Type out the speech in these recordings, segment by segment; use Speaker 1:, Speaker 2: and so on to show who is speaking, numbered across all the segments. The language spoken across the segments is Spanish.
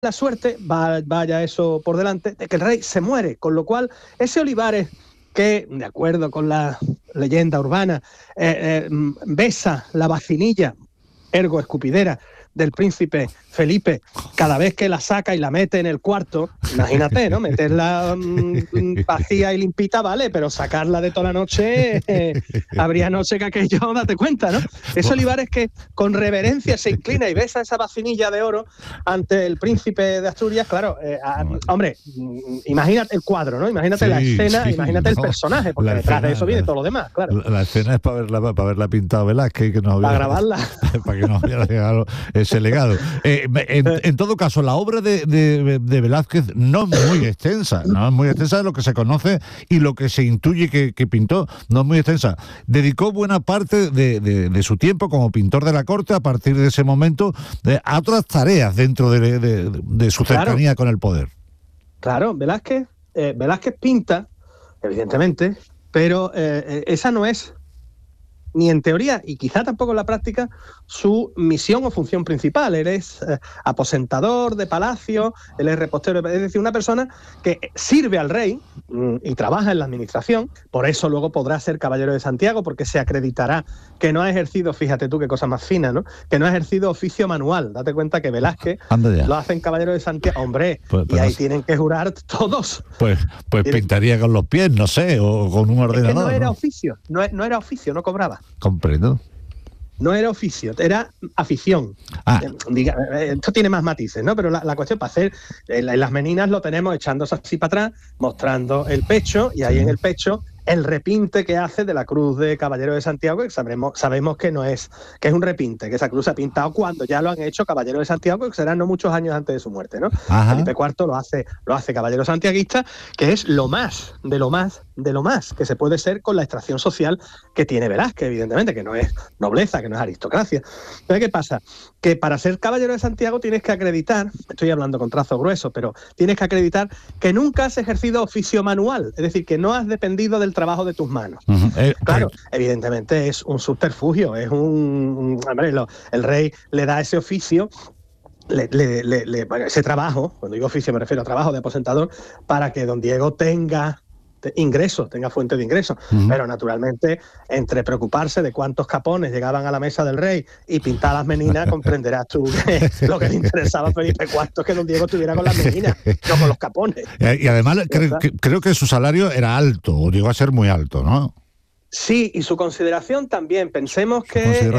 Speaker 1: la suerte, vaya eso por delante, de que el rey se muere, con lo cual ese Olivares que, de acuerdo con la leyenda urbana, besa la vacinilla, ergo escupidera, del príncipe Felipe, cada vez que la saca y la mete en el cuarto, imagínate, ¿no? Meterla vacía y limpita, vale, pero sacarla de toda la noche, habría noche que aquello, date cuenta, ¿no? Ese Olivares que con reverencia se inclina y besa esa vacinilla de oro ante el príncipe de Asturias, claro, hombre, imagínate el cuadro, ¿no? Imagínate la escena, imagínate el personaje, porque detrás de eso viene todo lo demás, claro.
Speaker 2: La escena es para verla pintado Velázquez, que nos
Speaker 1: para grabarla.
Speaker 2: Para que nos hubiera llegado ese legado. En todo caso, la obra de Velázquez no es muy extensa, de lo que se conoce y lo que se intuye que pintó, no es muy extensa. Dedicó buena parte de su tiempo como pintor de la corte, a partir de ese momento, a otras tareas dentro de su cercanía con el poder.
Speaker 1: Claro, Velázquez pinta, evidentemente, pero esa no es, ni en teoría y quizá tampoco en la práctica, su misión o función principal. Él es aposentador de palacio, él es repostero, es decir, una persona que sirve al rey y trabaja en la administración, por eso luego podrá ser caballero de Santiago, porque se acreditará que no ha ejercido, fíjate tú qué cosa más fina, ¿no? Que no ha ejercido oficio manual. Date cuenta que Velázquez lo hacen caballero de Santiago, hombre, pues y ahí tienen que jurar todos.
Speaker 2: Pues pintaría con los pies, no sé, o con un ordenador.
Speaker 1: Es que no era oficio, no era oficio, no cobraba.
Speaker 2: Comprendo.
Speaker 1: No era oficio, era afición. Esto tiene más matices, ¿no? Pero la cuestión, para hacer, en las meninas lo tenemos echándose así para atrás, mostrando el pecho, y ahí en el pecho el repinte que hace de la cruz de Caballero de Santiago, que sabemos que no es, que es un repinte, que esa cruz se ha pintado cuando ya lo han hecho Caballero de Santiago, que serán no muchos años antes de su muerte, ¿no? Ajá. Felipe IV lo hace Caballero Santiaguista, que es lo más que se puede ser con la extracción social que tiene Velázquez, evidentemente, que no es nobleza, que no es aristocracia. Entonces, ¿qué pasa? Que para ser Caballero de Santiago tienes que acreditar, estoy hablando con trazo grueso, pero tienes que acreditar que nunca has ejercido oficio manual, es decir, que no has dependido del trabajo de tus manos. Claro, evidentemente es un subterfugio, es hombre, el rey le da ese oficio, ese trabajo, cuando digo oficio me refiero a trabajo de aposentador, para que don Diego tenga ingresos, tenga fuente de ingresos, pero naturalmente entre preocuparse de cuántos capones llegaban a la mesa del rey y pintar las meninas, comprenderás tú que lo que le interesaba a Felipe IV es que don Diego estuviera con las meninas, no con los capones.
Speaker 2: Y además creo que su salario era alto, o llegó a ser muy alto, ¿no?
Speaker 1: Sí, y su consideración también, pensemos que...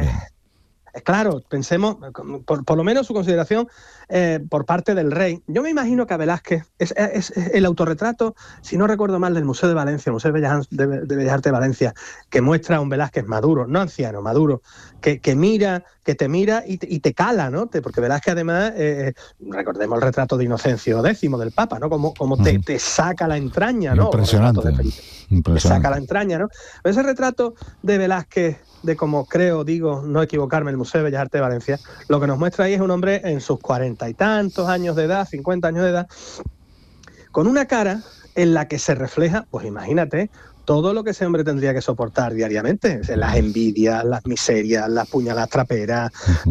Speaker 1: Claro, pensemos, por lo menos su consideración por parte del rey. Yo me imagino que a Velázquez es el autorretrato, si no recuerdo mal, del Museo de Valencia, el Museo de Bellas Artes de Valencia, que muestra a un Velázquez maduro, no anciano, maduro, que te mira y te cala, ¿no? Porque Velázquez además, recordemos el retrato de Inocencio X del Papa, ¿no? Como te saca la entraña, ¿no?
Speaker 2: Impresionante.
Speaker 1: Te saca la entraña, ¿no? Pero ese retrato de Velázquez, de como no equivocarme, el Museo de Bellas Artes de Valencia, lo que nos muestra ahí es un hombre en sus 40 y tantos años de edad, 50 años de edad, con una cara en la que se refleja, pues imagínate, todo lo que ese hombre tendría que soportar diariamente, las envidias, las miserias, las puñaladas traperas,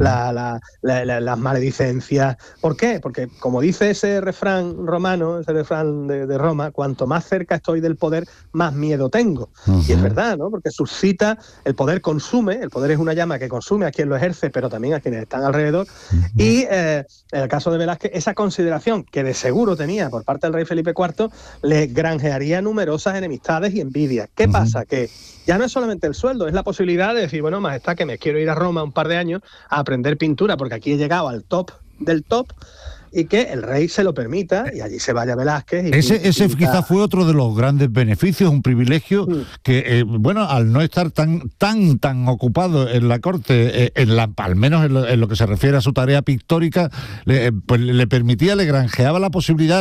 Speaker 1: las maledicencias. ¿Por qué? Porque como dice ese refrán romano, ese refrán de Roma, cuanto más cerca estoy del poder, más miedo tengo. Y es verdad, ¿no? Porque suscita, el poder consume, el poder es una llama que consume a quien lo ejerce, pero también a quienes están alrededor. Y en el caso de Velázquez, esa consideración que de seguro tenía por parte del rey Felipe IV, le granjearía numerosas enemistades y envidias. ¿Qué pasa? Que ya no es solamente el sueldo, es la posibilidad de decir, bueno, majestad, que me quiero ir a Roma un par de años a aprender pintura, porque aquí he llegado al top del top, y que el rey se lo permita y allí se vaya Velázquez.
Speaker 2: Ese quizás fue otro de los grandes beneficios, un privilegio que, al no estar tan ocupado en la corte, al menos en lo que se refiere a su tarea pictórica, le permitía, le granjeó la posibilidad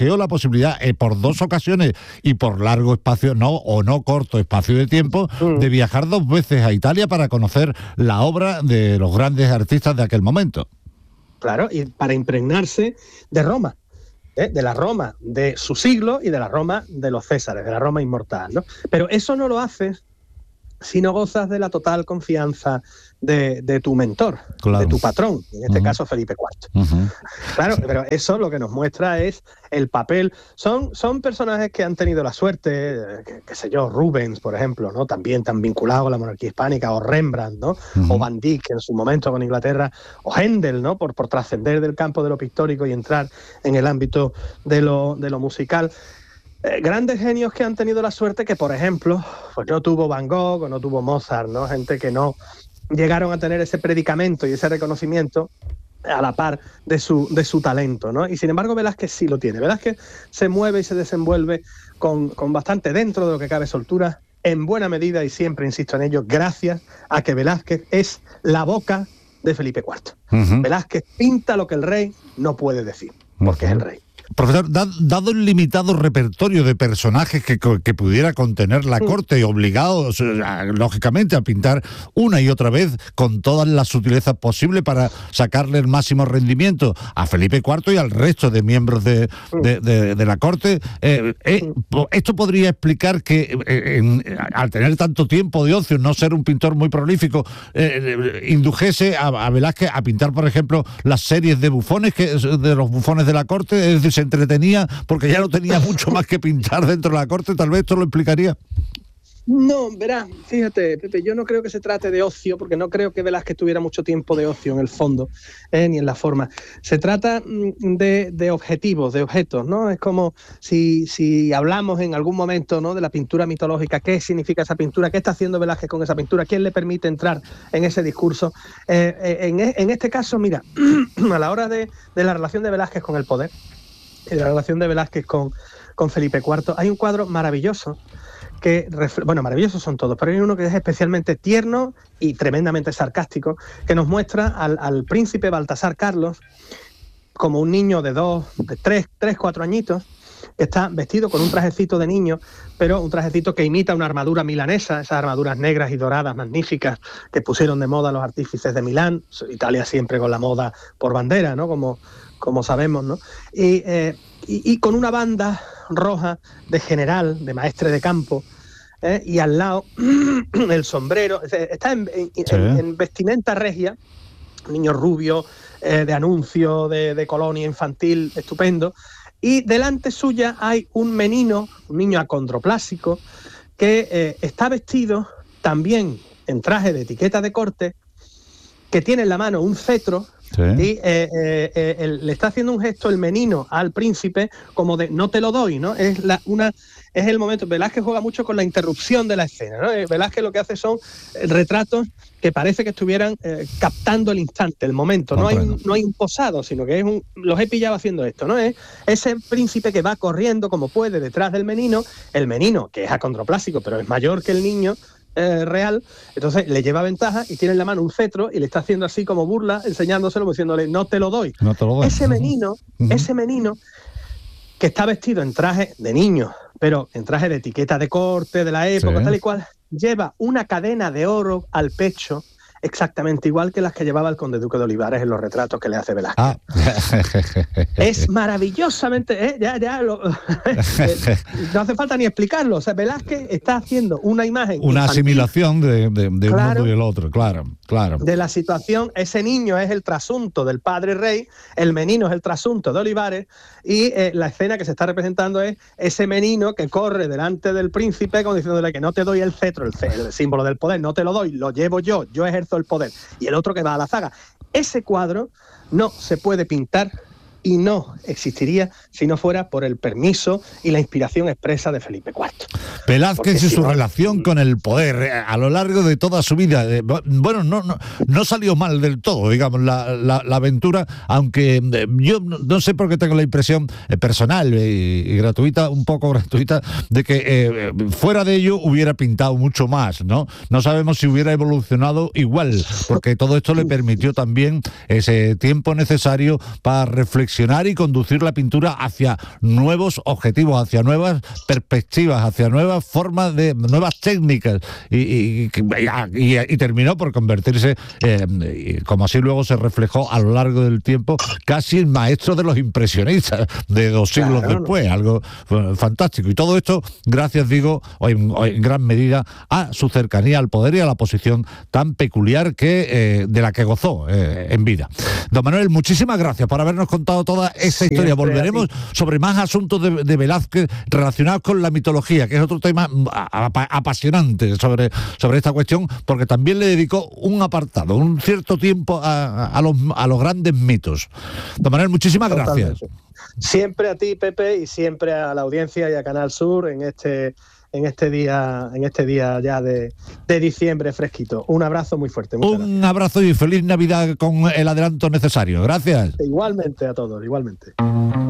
Speaker 2: por 2 ocasiones y por largo espacio, no corto espacio de tiempo, de viajar 2 veces a Italia para conocer la obra de los grandes artistas de aquel momento.
Speaker 1: Claro, y para impregnarse de Roma, de la Roma de su siglo y de la Roma de los Césares, de la Roma inmortal, ¿no? Pero eso no lo haces si no gozas de la total confianza de tu mentor,
Speaker 2: claro,
Speaker 1: de tu patrón, en este caso Felipe IV. Claro, pero eso lo que nos muestra es el papel. Son personajes que han tenido la suerte, qué sé yo, Rubens, por ejemplo, ¿no? También tan vinculado a la monarquía hispánica, o Rembrandt, ¿no? O Van Dyck en su momento con Inglaterra, o Händel, ¿no? Por trascender del campo de lo pictórico y entrar en el ámbito de lo musical. Grandes genios que han tenido la suerte que, por ejemplo, pues no tuvo Van Gogh o no tuvo Mozart, ¿no? Gente que no llegaron a tener ese predicamento y ese reconocimiento a la par de su talento, ¿no? Y sin embargo Velázquez sí lo tiene. Velázquez se mueve y se desenvuelve con bastante, dentro de lo que cabe, soltura, en buena medida, y siempre insisto en ello, gracias a que Velázquez es la boca de Felipe IV. Velázquez pinta lo que el rey no puede decir, porque es el rey.
Speaker 2: Profesor, dado el limitado repertorio de personajes que pudiera contener la corte, y obligados, lógicamente, a pintar una y otra vez con todas las sutilezas posibles para sacarle el máximo rendimiento a Felipe IV y al resto de miembros de la corte, esto podría explicar que al tener tanto tiempo de ocio, no ser un pintor muy prolífico, indujese a Velázquez a pintar, por ejemplo, las series de bufones, de los bufones de la corte, es decir, se entretenía porque ya no tenía mucho más que pintar dentro de la corte. Tal vez esto lo explicaría.
Speaker 1: No, verás, fíjate, Pepe, yo no creo que se trate de ocio, porque no creo que Velázquez tuviera mucho tiempo de ocio en el fondo, ni en la forma. Se trata de objetivos, de objetos, ¿no? Es como si hablamos en algún momento, ¿no?, de la pintura mitológica. ¿Qué significa esa pintura? ¿Qué está haciendo Velázquez con esa pintura? ¿Quién le permite entrar en ese discurso? En este caso, mira, a la hora de la relación de Velázquez con el poder, y de la relación de Velázquez con Felipe IV, hay un cuadro maravilloso maravillosos son todos, pero hay uno que es especialmente tierno y tremendamente sarcástico, que nos muestra al príncipe Baltasar Carlos como un niño de 3, 4 añitos, que está vestido con un trajecito de niño, pero un trajecito que imita una armadura milanesa, esas armaduras negras y doradas magníficas que pusieron de moda los artífices de Milán, Italia siempre con la moda por bandera, ¿no? Como sabemos, ¿no? Y con una banda roja de general, de maestre de campo, y al lado el sombrero. Está en vestimenta regia, un niño rubio, de anuncio, de colonia infantil, estupendo, y delante suya hay un menino, un niño acondroplásico, que está vestido también en traje de etiqueta de corte, que tiene en la mano un cetro. Sí. Y le está haciendo un gesto el menino al príncipe como de no te lo doy, ¿no? Es el momento. Velázquez juega mucho con la interrupción de la escena, ¿no? Velázquez lo que hace son retratos que parece que estuvieran captando el instante, el momento. No hay un posado, sino que los he pillado haciendo esto, ¿no? Es ese príncipe que va corriendo como puede detrás del menino, el menino, que es acondroplásico, pero es mayor que el niño real, entonces le lleva ventaja y tiene en la mano un cetro y le está haciendo así como burla, enseñándoselo, diciéndole no te lo doy. No te lo doy. Ese menino que está vestido en traje de niño, pero en traje de etiqueta de corte de la época, tal y cual, lleva una cadena de oro al pecho, exactamente igual que las que llevaba el conde duque de Olivares en los retratos que le hace Velázquez. Es maravillosamente, no hace falta ni explicarlo. O sea, Velázquez está haciendo una imagen
Speaker 2: una infantil, asimilación de un mundo y el otro, claro.
Speaker 1: De la situación. Ese niño es el trasunto del padre rey, el menino es el trasunto de Olivares, y la escena que se está representando es ese menino que corre delante del príncipe como diciéndole que no te doy el cetro, el símbolo del poder, no te lo doy, lo llevo yo ejerzo el poder, y el otro que va a la zaga. Ese cuadro no se puede pintar y no existiría si no fuera por el permiso y la inspiración expresa de Felipe IV.
Speaker 2: Velázquez y su relación con el poder a lo largo de toda su vida. Bueno, no salió mal del todo, digamos, la aventura, aunque yo no sé por qué tengo la impresión personal y gratuita, un poco gratuita, de que fuera de ello hubiera pintado mucho más, ¿no? No sabemos si hubiera evolucionado igual, porque todo esto le permitió también ese tiempo necesario para reflexionar y conducir la pintura hacia nuevos objetivos, hacia nuevas perspectivas, hacia nuevas nuevas formas, de nuevas técnicas, y terminó por convertirse, como así luego se reflejó a lo largo del tiempo, casi el maestro de los impresionistas de 2 siglos después, algo fantástico. Y todo esto, gracias, digo, en gran medida a su cercanía al poder y a la posición tan peculiar de la que gozó en vida. Don Manuel, muchísimas gracias por habernos contado toda esta historia. Volveremos sobre más asuntos de Velázquez relacionados con la mitología, que es otro tema apasionante sobre esta cuestión, porque también le dedicó un apartado, un cierto tiempo a los grandes mitos. Don Manuel, muchísimas gracias.
Speaker 1: Siempre a ti, Pepe, y siempre a la audiencia y a Canal Sur en este día ya de diciembre fresquito. Un abrazo muy fuerte.
Speaker 2: Un abrazo y feliz Navidad con el adelanto necesario. Gracias.
Speaker 1: Igualmente a todos, igualmente.